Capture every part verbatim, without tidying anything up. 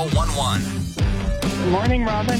one one. Good morning, Robin.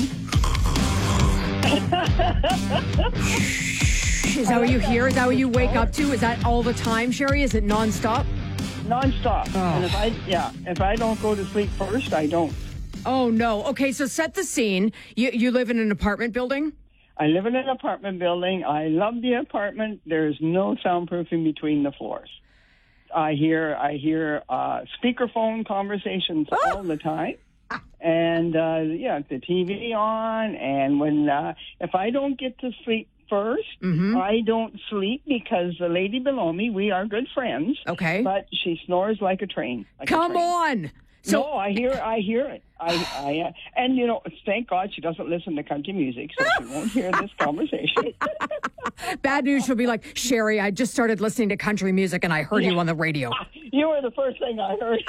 Is that what you hear? Is that what you wake up to? Is that all the time, Sherry? Is it nonstop? Non-stop. Oh. And if I, yeah, if I don't go to sleep first, I don't. Oh, no. Okay, so set the scene. You, you live in an apartment building? I live in an apartment building. I love the apartment. There's no soundproofing between the floors. I hear, I hear uh, speakerphone conversations Oh. all the time. And, uh, yeah, the T V on. And when, uh, if I don't get to sleep first, Mm-hmm. I don't sleep because the lady below me, we are good friends. Okay. But she snores like a train. Like a Come train. on. So no, I hear, I hear it. I, I, uh, and you know, thank God she doesn't listen to country music, so she won't hear this conversation. bad news, she'll be like, Sherry, I just started listening to country music and I heard you on the radio. You were the first thing I heard.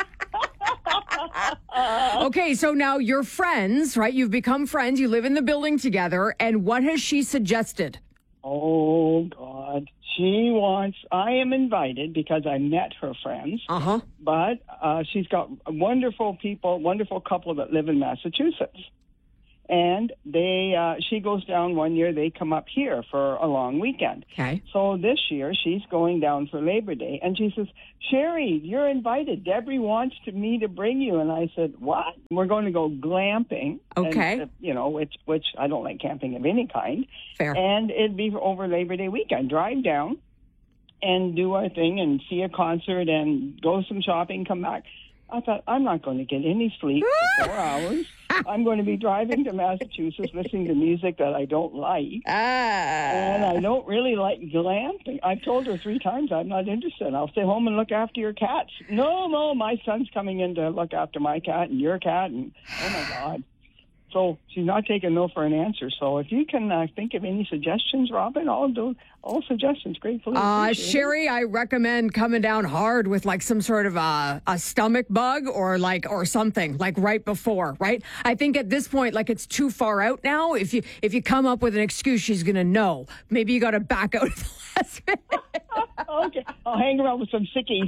Okay, so now you're friends, right? You've become friends. You live in the building together. And what has she suggested? Oh God, she wants. I am invited because I met her friends. Uh huh. But uh, she's got wonderful people, wonderful couple that live in Massachusetts. And they, uh, she goes down one year, they come up here for a long weekend. Okay. So this year, she's going down for Labor Day. And she says, Sherry, you're invited. Debbie wants to, me to bring you. And I said, what? We're going to go glamping. Okay. And, uh, you know, which, which I don't like camping of any kind. Fair. And it'd be over Labor Day weekend. Drive down and do our thing and see a concert and go some shopping, come back. I thought, I'm not going to get any sleep for four hours. I'm going to be driving to Massachusetts listening to music that I don't like. Ah. And I don't really like glamping. I've told her three times I'm not interested. I'll stay home and look after your cats. No, no, my son's coming in to look after my cat and your cat. And oh, my God. So she's not taking no for an answer. So if you can uh, think of any suggestions, Robin, I'll do all suggestions. Gratefully Uh, appreciate it. Sherry, I recommend coming down hard with like some sort of a, a stomach bug or like or something like right before, right? I think at this point, like it's too far out now. If you if you come up with an excuse, she's gonna know. Maybe you got to back out at the last minute. Okay, I'll hang around with some sickies.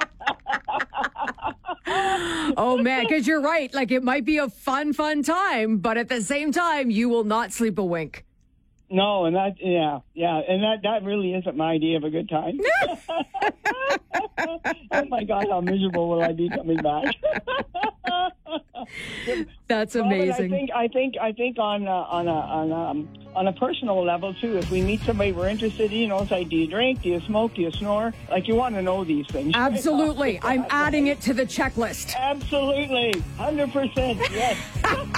Oh man, because you're right. Like it might be a fun, fun time, but at the same time, you will not sleep a wink. No, and that, yeah, yeah, and that, that really isn't my idea of a good time. Oh my God, how miserable will I be coming back? That's Well, but amazing. I think, I think, I think on uh, on a on a, um, on a personal level too. If we meet somebody we're interested in, you know, say, do you drink? Do you smoke? Do you snore? Like you want to know these things. Absolutely. I'm adding it to the checklist. Absolutely, hundred percent. Yes.